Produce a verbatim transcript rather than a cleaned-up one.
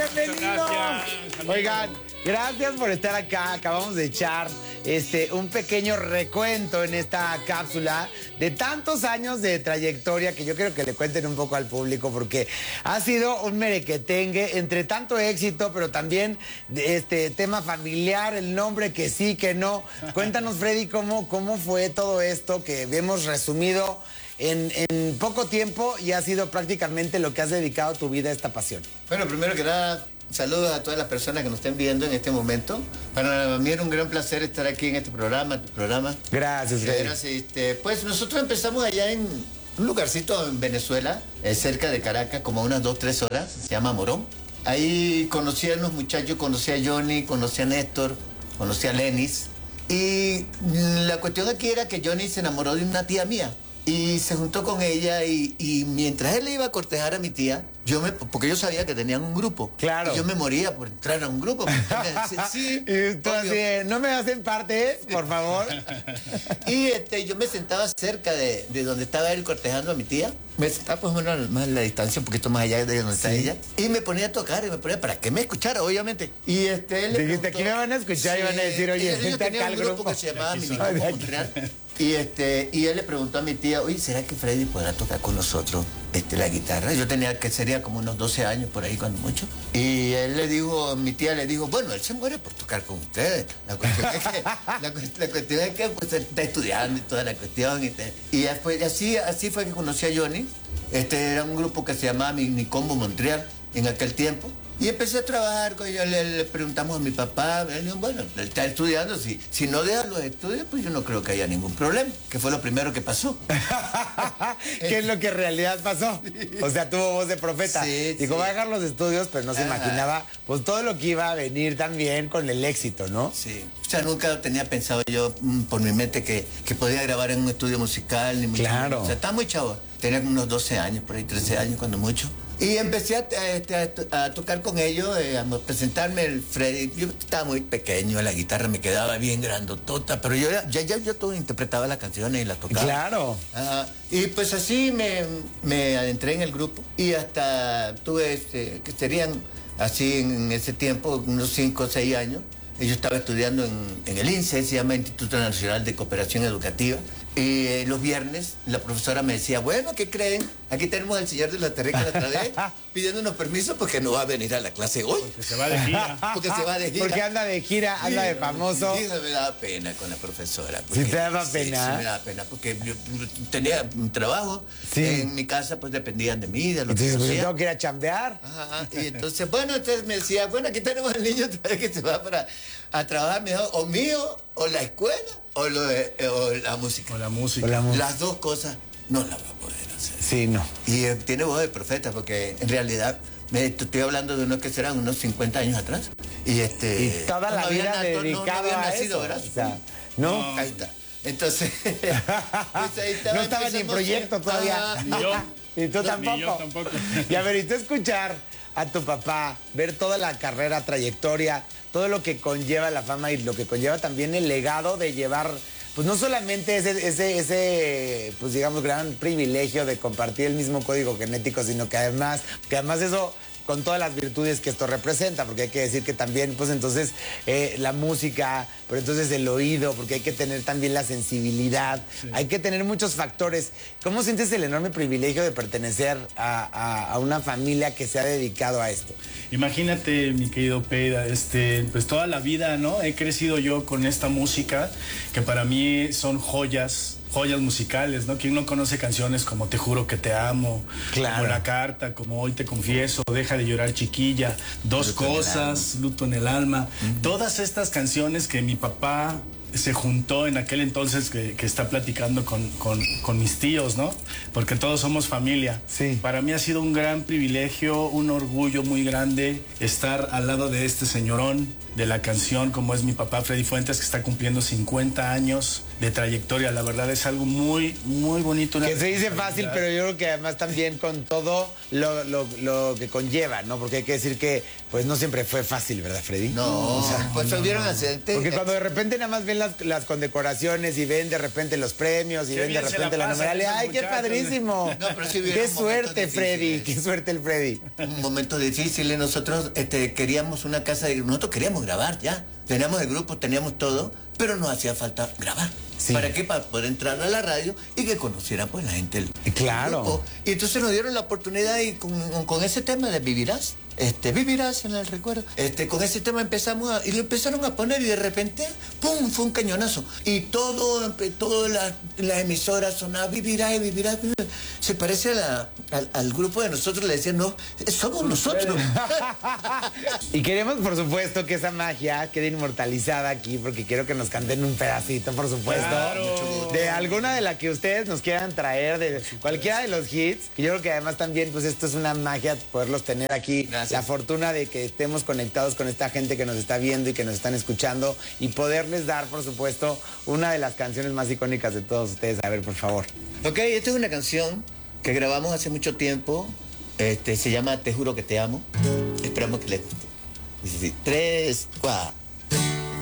bienvenido. Gracias. Oigan, gracias por estar acá. Acabamos de echar este, un pequeño recuento en esta cápsula de tantos años de trayectoria que yo quiero que le cuenten un poco al público, porque ha sido un merequetengue entre tanto éxito, pero también este tema familiar, el nombre que sí, que no. Cuéntanos, Freddy, cómo, cómo fue todo esto que hemos resumido En, en poco tiempo y ha sido prácticamente lo que has dedicado tu vida a esta pasión. Bueno, primero que nada, saludos a todas las personas que nos estén viendo en este momento. Para mí era un gran placer estar aquí en este programa, tu programa. Gracias, Freddy. Gracias, este, pues nosotros empezamos allá en un lugarcito en Venezuela, eh, cerca de Caracas, como a unas dos, tres horas, se llama Morón. Ahí conocí a los muchachos, conocí a Johnny, conocí a Néstor, conocí a Lenis. Y la cuestión aquí era que Johnny se enamoró de una tía mía. Y se juntó con ella y, y mientras él le iba a cortejar a mi tía, yo me, porque yo sabía que tenían un grupo. Claro. Y yo me moría por entrar a un grupo. Me decía, sí, y tú así, no me hacen parte, por favor. Y este, yo me sentaba cerca de, de donde estaba él cortejando a mi tía. Me sentaba pues bueno, más en la distancia, un poquito más allá de donde sí. está ella. Y me ponía a tocar y me ponía para que me escuchara, obviamente. Y este, él le dijiste, aquí me van a escuchar sí, y van a decir, oye, yo tenía un grupo, grupo que se llamaba Minicombo Montreal. Y, este, y él le preguntó a mi tía, oye, ¿será que Freddy podrá tocar con nosotros este, la guitarra? Yo tenía que sería como unos doce años por ahí, cuando mucho. Y él le dijo, mi tía le dijo, bueno, él se muere por tocar con ustedes. La cuestión es que, la, la cuestión es que pues, él está estudiando y toda la cuestión. Y, te, y después, así, así fue que conocí a Johnny. Este era un grupo que se llamaba Minicombo Montreal en aquel tiempo. Y empecé a trabajar con ellos, le, le preguntamos a mi papá, él dijo, bueno, él está estudiando, si, si no deja los estudios, pues yo no creo que haya ningún problema, que fue lo primero que pasó. ¿Qué es lo que en realidad pasó? O sea, tuvo voz de profeta. Sí, Dijo, sí. va a dejar los estudios, pero no se Ajá. imaginaba pues todo lo que iba a venir también con el éxito, ¿no? Sí, o sea, nunca tenía pensado yo mm, por mi mente que, que podía grabar en un estudio musical, ni mucho Claro. menos. O sea, estaba muy chavo, tenía unos doce años, por ahí trece años, cuando mucho. Y empecé a, a, a, a tocar con ellos, eh, a presentarme el Freddy. Yo estaba muy pequeño, la guitarra me quedaba bien grandotota, pero yo ya, ya yo todo interpretaba las canciones y las tocaba. Claro. Uh, y pues así me, me adentré en el grupo y hasta tuve, este, que serían así en ese tiempo, unos cinco o seis años. Yo estaba estudiando en, en el I N S E, se llama Instituto Nacional de Cooperación Educativa. Y eh, los viernes la profesora me decía, bueno, ¿qué creen? Aquí tenemos al señor de la Terreca la otra vez pidiéndonos permiso porque no va a venir a la clase hoy. Porque se va de gira. Porque se va de gira. Porque anda de gira, anda de famoso. Sí, me daba pena con la profesora. ¿Sí te daba pena? Sí, sí me daba pena porque yo tenía un trabajo. Sí. En mi casa pues dependían de mí, de lo entonces, que yo hacía. Tengo que ir a chambear. Ajá, y entonces, bueno, entonces me decía, bueno, aquí tenemos al niño que se va para a trabajar mejor, o mío, o la escuela, o, lo de, o la música. O la música. O la música. Las dos cosas no las va a poder hacer. Sí, no. Y eh, tiene voz de profeta, porque en realidad me estoy hablando de unos que serán unos cincuenta años atrás. Y este. Y toda la no vida había, dedicada no, no había a nacido, eso. ¿verdad? O sea, ¿no? no. Ahí está. Entonces, pues ahí estaba, no estaba ni en proyecto todavía. Ah, Ni yo. Y tú No, tampoco. ni yo tampoco. Y a ver, y tú escuchar a tu papá, ver toda la carrera, trayectoria, todo lo que conlleva la fama y lo que conlleva también el legado de llevar, pues no solamente ese, ese, ese, pues digamos, gran privilegio de compartir el mismo código genético, sino que además, que además eso, con todas las virtudes que esto representa, porque hay que decir que también, pues entonces, eh, la música, pero entonces el oído, porque hay que tener también la sensibilidad, sí. Hay que tener muchos factores. ¿Cómo sientes el enorme privilegio de pertenecer a, a, a una familia que se ha dedicado a esto? Imagínate, mi querido Peida, este, pues toda la vida, ¿no? He crecido yo con esta música, que para mí son joyas, joyas musicales, ¿no? ¿Quién no conoce canciones como Te juro que te amo? Claro. Como La carta, como Hoy te confieso, Deja de llorar chiquilla, Dos Luto cosas, Luto en el alma. Uh-huh. Todas estas canciones que mi papá se juntó en aquel entonces que, que está platicando con, con, con mis tíos, ¿no? Porque todos somos familia. Sí. Para mí ha sido un gran privilegio, un orgullo muy grande estar al lado de este señorón de la canción, como es mi papá Freddy Fuentes, que está cumpliendo cincuenta años de trayectoria. La verdad es algo muy, muy bonito. Que se dice fácil, pero yo creo que además también con todo lo, lo, lo que conlleva, ¿no? Porque hay que decir que pues no siempre fue fácil, ¿verdad, Freddy? No, o sea, pues no, hubieron no. accidentes. Porque cuando de repente nada más ven las, las condecoraciones y ven de repente los premios y Qué ven de bien se repente la la pasan numeralia. esos ¡Ay, qué muchachos! padrísimo! No, pero sí hubieron ¡Qué momentos suerte, Freddy! difíciles. ¡Qué suerte el Freddy! Un momento difícil. Nosotros este, queríamos una casa de... Nosotros queríamos grabar ya. Teníamos el grupo, teníamos todo, pero nos hacía falta grabar. Sí. ¿Para qué? Para poder entrar a la radio y que conociera pues la gente el, el Claro. grupo. Y entonces nos dieron la oportunidad y con, con ese tema de Vivirás, este, Vivirás en el recuerdo, este, con ese tema empezamos a, y lo empezaron a poner y de repente, ¡pum!, fue un cañonazo. Y todo, todas las la emisoras sonaban, Vivirás, Vivirás, Vivirás. Se parece a la, al, al grupo de nosotros, le decían, no, somos nosotros. Y queremos, por supuesto, que esa magia quede inmortalizada aquí, porque quiero que nos canten un pedacito, por supuesto, Claro. de alguna de las que ustedes nos quieran traer, de cualquiera de los hits. Y yo creo que además también, pues esto es una magia poderlos tener aquí. Gracias. La fortuna de que estemos conectados con esta gente que nos está viendo y que nos están escuchando y poderles dar, por supuesto, una de las canciones más icónicas de todos ustedes. A ver, por favor. Ok, esta es una canción que grabamos hace mucho tiempo. Este, se llama Te juro que te amo. Esperamos que les guste. Dice así, tres, cuatro.